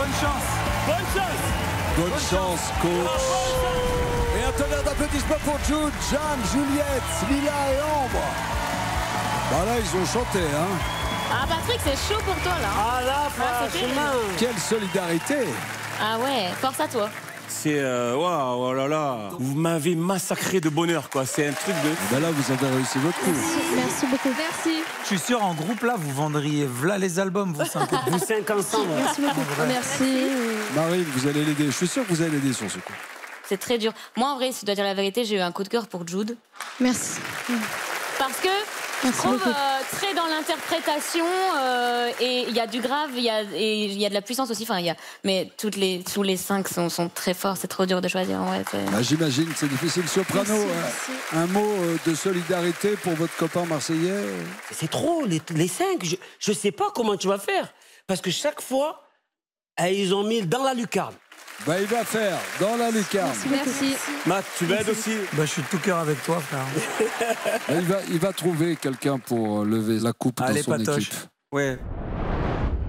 bonne chance. Bonne chance. Bonne chance, coach. Et un tonnerre d'applaudissements pour Jude, Jeanne, Juliette, Lila et Ambre. Bah là, ils ont chanté, hein. Ah, Patrick, c'est chaud pour toi, là. Ah là, c'est terrible. franchement. Quelle solidarité. Ah ouais, force à toi. C'est waouh, oh là là. Vous m'avez massacré de bonheur, quoi. C'est un truc de. Bah là, vous avez réussi votre coup. Merci beaucoup. Merci. Je suis sûr, en groupe, là, vous vendriez v'là les albums, vous 5. Vous 5 ensemble. Merci beaucoup. Merci. Marine, vous allez l'aider. Je suis sûr que vous allez l'aider sur ce coup. C'est très dur. Moi, en vrai, si je dois dire la vérité, j'ai eu un coup de cœur pour Jude. Merci. Parce que je Merci trouve beaucoup. très dans l'interprétation et il y a du grave, il y a de la puissance aussi. Enfin, mais tous les 5 sont très forts. C'est trop dur de choisir. Ouais, Bah, j'imagine que c'est difficile. Soprano, Merci. un mot de solidarité pour votre copain marseillais. C'est trop, les 5. Je sais pas comment tu vas faire. Parce que chaque fois, ils ont mis dans la lucarne. Bah, il va faire dans la lucarne. Merci. Matt, tu m'aides aussi? Bah, je suis de tout cœur avec toi, frère. Il va trouver quelqu'un pour lever la coupe Allez, dans son Patoche. équipe. Ouais.